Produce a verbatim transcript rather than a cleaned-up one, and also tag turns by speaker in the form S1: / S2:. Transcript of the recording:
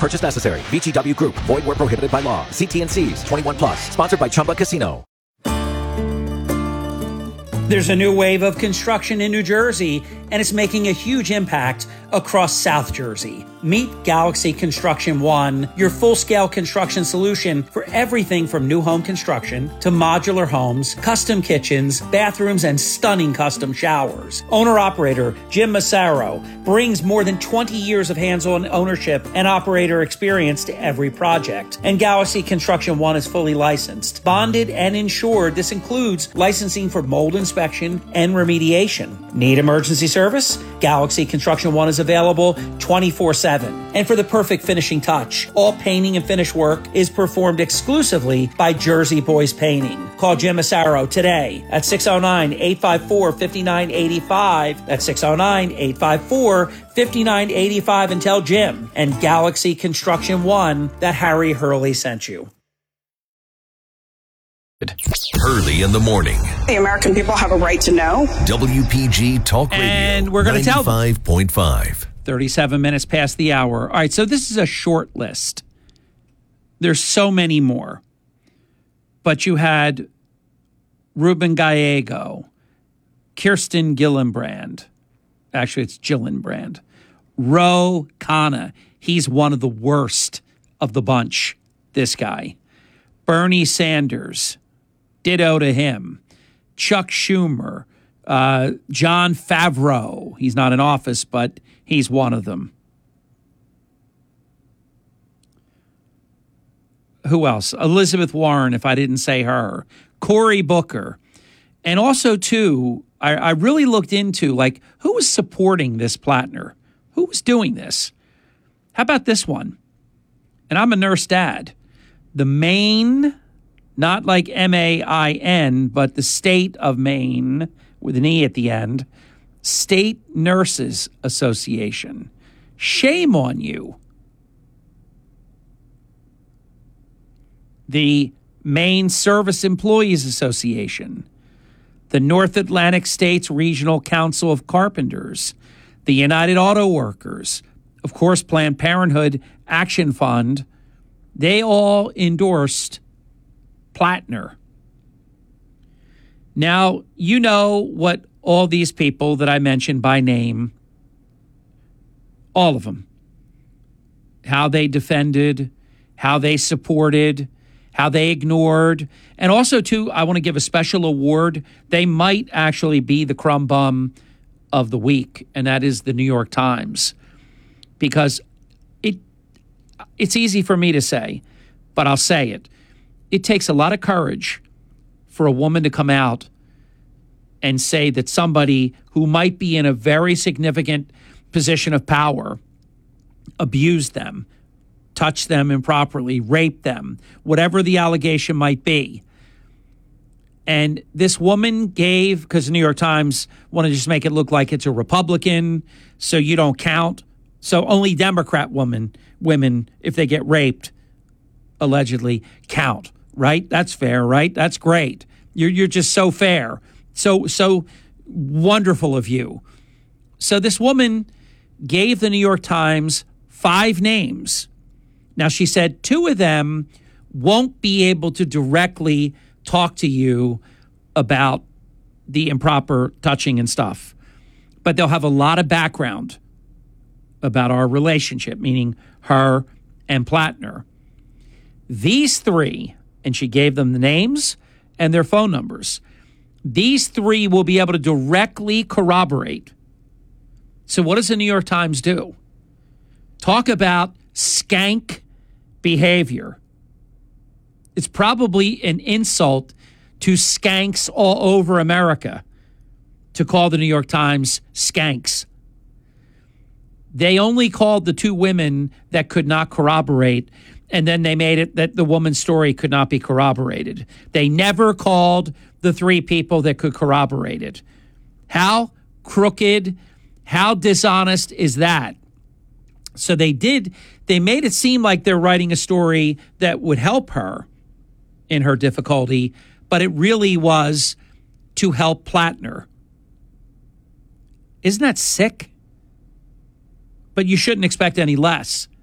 S1: purchase necessary. V G W Group. Void where prohibited by law. See T and C's. twenty-one plus. Sponsored by Chumba Casino.
S2: There's a new wave of construction in New Jersey, and it's making a huge impact across South Jersey. Meet Galaxy Construction One, your full-scale construction solution for everything from new home construction to modular homes, custom kitchens, bathrooms, and stunning custom showers. Owner-operator Jim Massaro brings more than twenty years of hands-on ownership and operator experience to every project. And Galaxy Construction One is fully licensed, bonded, and insured. This includes licensing for mold inspection and remediation. Need emergency service? Galaxy Construction One is available twenty-four seven. And for the perfect finishing touch, all painting and finish work is performed exclusively by Jersey Boys Painting. Call Jim Massaro today at six oh nine, eight five four, five nine eight five. That's six oh nine, eight five four, five nine eight five, and tell Jim and Galaxy Construction One that Harry Hurley sent you.
S3: Early in the morning.
S4: The American people have a right to know.
S3: W P G Talk Radio.
S2: And we're going to tell them.
S3: ninety-five point five.
S2: thirty-seven minutes past the hour. All right, so this is a short list. There's so many more. But you had Ruben Gallego, Kirsten Gillibrand. Actually, it's Gillibrand. Ro Khanna. He's one of the worst of the bunch, this guy. Bernie Sanders. Ditto to him. Chuck Schumer. Uh, John Favreau. He's not in office, but he's one of them. Who else? Elizabeth Warren, if I didn't say her. Cory Booker. And also, too, I, I really looked into, like, who was supporting this Plattner? Who was doing this? How about this one? And I'm a nurse dad. The Maine, not like M A I N, but the state of Maine, with an E at the end, State Nurses Association. Shame on you. The Maine Service Employees Association. The North Atlantic States Regional Council of Carpenters. The United Auto Workers. Of course, Planned Parenthood Action Fund. They all endorsed Plattner. Now, you know what all these people that I mentioned by name, all of them, how they defended, how they supported, how they ignored. And also, too, I want to give a special award. They might actually be the crumb bum of the week, and that is the New York Times. Because it it's easy for me to say, but I'll say it. It takes a lot of courage for a woman to come out and say that somebody who might be in a very significant position of power abused them, touched them improperly, raped them, whatever the allegation might be. And this woman gave, because the New York Times want to just make it look like it's a Republican, so you don't count. So only Democrat women, women, if they get raped, allegedly, count. Right? That's fair, right? That's great. You're you're just so fair. So so wonderful of you. So this woman gave the New York Times five names. Now, she said two of them won't be able to directly talk to you about the improper touching and stuff, but they'll have a lot of background about our relationship, meaning her and Plattner. These three, and she gave them the names and their phone numbers, these three will be able to directly corroborate. So what does the New York Times do? Talk about skank behavior. It's probably an insult to skanks all over America to call the New York Times skanks. They only called the two women that could not corroborate, and then they made it that the woman's story could not be corroborated. They never called the three people that could corroborate it. How crooked, how dishonest is that? So they did, they made it seem like they're writing a story that would help her in her difficulty, but it really was to help Plattner. Isn't that sick? But you shouldn't expect any less.